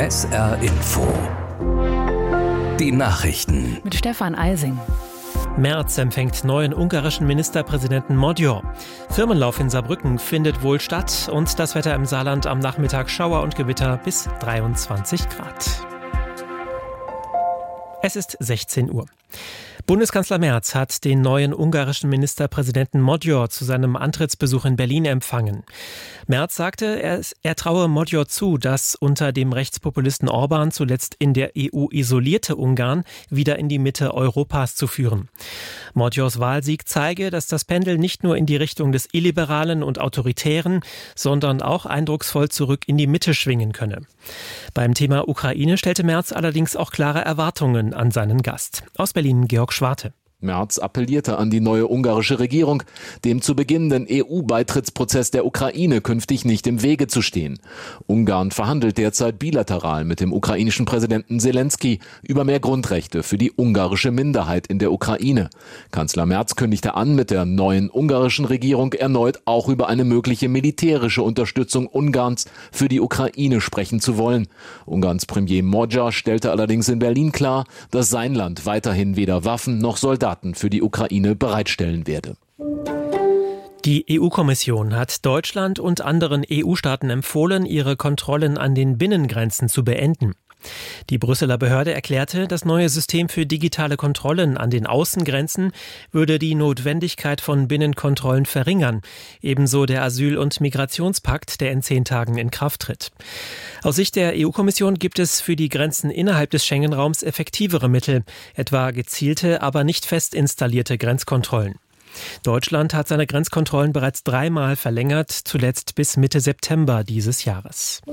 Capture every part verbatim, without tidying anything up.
S R Info. Die Nachrichten. Mit Stefan Eising. Merz empfängt neuen ungarischen Ministerpräsidenten Magyar. Firmenlauf in Saarbrücken findet wohl statt und das Wetter im Saarland am Nachmittag Schauer und Gewitter bis dreiundzwanzig Grad. Es ist sechzehn Uhr. Bundeskanzler Merz hat den neuen ungarischen Ministerpräsidenten Magyar zu seinem Antrittsbesuch in Berlin empfangen. Merz sagte, er, er traue Magyar zu, das unter dem Rechtspopulisten Orbán zuletzt in der E U isolierte Ungarn wieder in die Mitte Europas zu führen. Magyars Wahlsieg zeige, dass das Pendel nicht nur in die Richtung des Illiberalen und Autoritären, sondern auch eindrucksvoll zurück in die Mitte schwingen könne. Beim Thema Ukraine stellte Merz allerdings auch klare Erwartungen an seinen Gast. Aus Berlin Georg Schwarte. Merz appellierte an die neue ungarische Regierung, dem zu beginnenden E U-Beitrittsprozess der Ukraine künftig nicht im Wege zu stehen. Ungarn verhandelt derzeit bilateral mit dem ukrainischen Präsidenten Selenskyj über mehr Grundrechte für die ungarische Minderheit in der Ukraine. Kanzler Merz kündigte an, mit der neuen ungarischen Regierung erneut auch über eine mögliche militärische Unterstützung Ungarns für die Ukraine sprechen zu wollen. Ungarns Premier Magyar stellte allerdings in Berlin klar, dass sein Land weiterhin weder Waffen noch Soldaten für die Ukraine bereitstellen werde. Die E U-Kommission hat Deutschland und anderen E U-Staaten empfohlen, ihre Kontrollen an den Binnengrenzen zu beenden. Die Brüsseler Behörde erklärte, das neue System für digitale Kontrollen an den Außengrenzen würde die Notwendigkeit von Binnenkontrollen verringern. Ebenso der Asyl- und Migrationspakt, der in zehn Tagen in Kraft tritt. Aus Sicht der E U-Kommission gibt es für die Grenzen innerhalb des Schengen-Raums effektivere Mittel, etwa gezielte, aber nicht fest installierte Grenzkontrollen. Deutschland hat seine Grenzkontrollen bereits dreimal verlängert, zuletzt bis Mitte September dieses Jahres.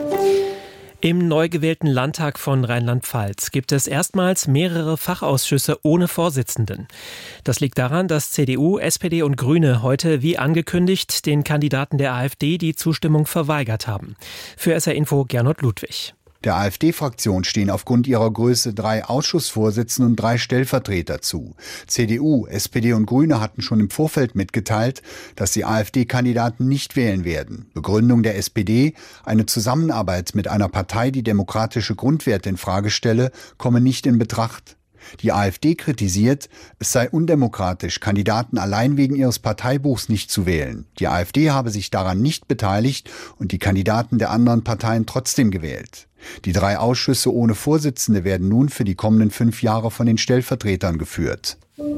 Im neu gewählten Landtag von Rheinland-Pfalz gibt es erstmals mehrere Fachausschüsse ohne Vorsitzenden. Das liegt daran, dass C D U, S P D und Grüne heute, wie angekündigt, den Kandidaten der AfD die Zustimmung verweigert haben. Für S R Info Gernot Ludwig. Der AfD-Fraktion stehen aufgrund ihrer Größe drei Ausschussvorsitzende und drei Stellvertreter zu. C D U, S P D und Grüne hatten schon im Vorfeld mitgeteilt, dass die AfD-Kandidaten nicht wählen werden. Begründung der S P D: Eine Zusammenarbeit mit einer Partei, die demokratische Grundwerte in Frage stelle, komme nicht in Betracht. Die AfD kritisiert, es sei undemokratisch, Kandidaten allein wegen ihres Parteibuchs nicht zu wählen. Die AfD habe sich daran nicht beteiligt und die Kandidaten der anderen Parteien trotzdem gewählt. Die drei Ausschüsse ohne Vorsitzende werden nun für die kommenden fünf Jahre von den Stellvertretern geführt.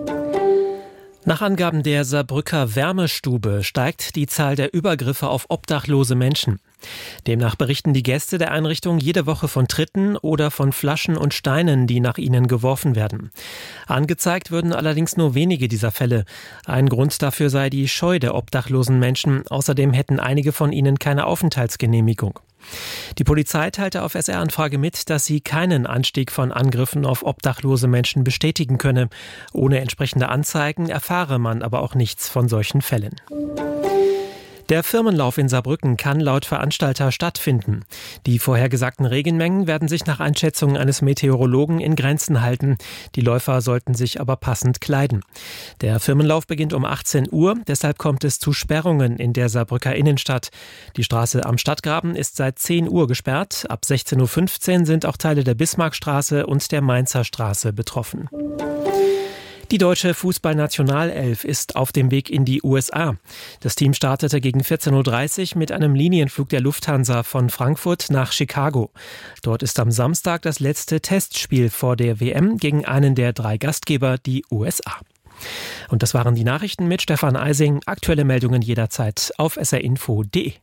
Nach Angaben der Saarbrücker Wärmestube steigt die Zahl der Übergriffe auf obdachlose Menschen. Demnach berichten die Gäste der Einrichtung jede Woche von Tritten oder von Flaschen und Steinen, die nach ihnen geworfen werden. Angezeigt würden allerdings nur wenige dieser Fälle. Ein Grund dafür sei die Scheu der obdachlosen Menschen. Außerdem hätten einige von ihnen keine Aufenthaltsgenehmigung. Die Polizei teilte auf S R-Anfrage mit, dass sie keinen Anstieg von Angriffen auf obdachlose Menschen bestätigen könne. Ohne entsprechende Anzeigen erfahre man aber auch nichts von solchen Fällen. Der Firmenlauf in Saarbrücken kann laut Veranstalter stattfinden. Die vorhergesagten Regenmengen werden sich nach Einschätzung eines Meteorologen in Grenzen halten. Die Läufer sollten sich aber passend kleiden. Der Firmenlauf beginnt um achtzehn Uhr, deshalb kommt es zu Sperrungen in der Saarbrücker Innenstadt. Die Straße am Stadtgraben ist seit zehn Uhr gesperrt. Ab sechzehn Uhr fünfzehn sind auch Teile der Bismarckstraße und der Mainzer Straße betroffen. Die deutsche Fußballnationalelf ist auf dem Weg in die U S A. Das Team startete gegen vierzehn Uhr dreißig mit einem Linienflug der Lufthansa von Frankfurt nach Chicago. Dort ist am Samstag das letzte Testspiel vor der W M gegen einen der drei Gastgeber, die U S A. Und das waren die Nachrichten mit Stefan Eising. Aktuelle Meldungen jederzeit auf s r info punkt d e.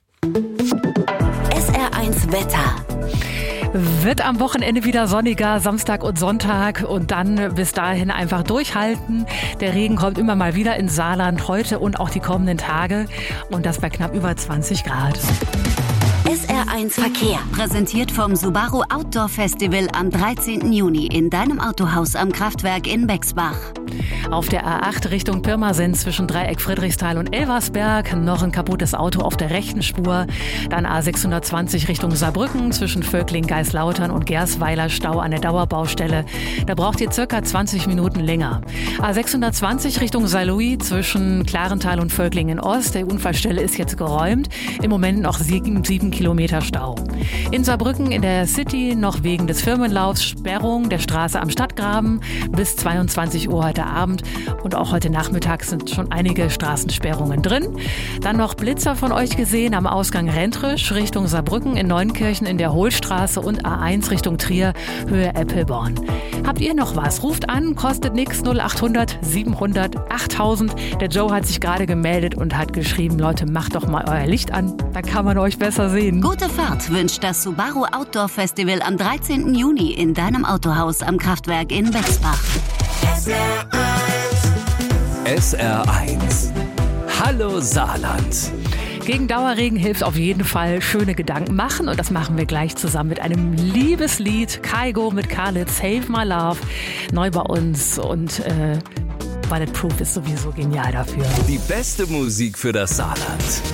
S R eins Wetter. Wird am Wochenende wieder sonniger, Samstag und Sonntag, und dann bis dahin einfach durchhalten. Der Regen kommt immer mal wieder ins Saarland, heute und auch die kommenden Tage, und das bei knapp über zwanzig Grad. S R eins Verkehr, präsentiert vom Subaru Outdoor Festival am dreizehnten Juni in deinem Autohaus am Kraftwerk in Bexbach. Auf der A acht Richtung Pirmasens zwischen Dreieck Friedrichsthal und Elversberg noch ein kaputtes Auto auf der rechten Spur. Dann A sechshundertzwanzig Richtung Saarbrücken zwischen Völkling, Geislautern und Gersweiler Stau an der Dauerbaustelle. Da braucht ihr circa zwanzig Minuten länger. A sechshundertzwanzig Richtung Saarlouis zwischen Klarental und Völklingen Ost. Die Unfallstelle ist jetzt geräumt. Im Moment noch sieben, sieben Kilometer Kilometer Stau. In Saarbrücken in der City noch wegen des Firmenlaufs Sperrung der Straße am Stadtgraben bis zweiundzwanzig Uhr heute Abend. Und auch heute Nachmittag sind schon einige Straßensperrungen drin. Dann noch Blitzer von euch gesehen am Ausgang Rentrisch Richtung Saarbrücken in Neunkirchen in der Hohlstraße und A eins Richtung Trier, Höhe Eppelborn. Habt ihr noch was? Ruft an, kostet nix, null achthundert siebenhundert achttausend. Der Joe hat sich gerade gemeldet und hat geschrieben, Leute, macht doch mal euer Licht an, da kann man euch besser sehen. Gute Fahrt wünscht das Subaru Outdoor Festival am dreizehnten Juni in deinem Autohaus am Kraftwerk in Bexbach. S R eins. Hallo Saarland. Gegen Dauerregen hilft auf jeden Fall schöne Gedanken machen und das machen wir gleich zusammen mit einem Liebeslied. Kygo mit Khalid, Save My Love, neu bei uns und äh, Bulletproof ist sowieso genial dafür. Die beste Musik für das Saarland.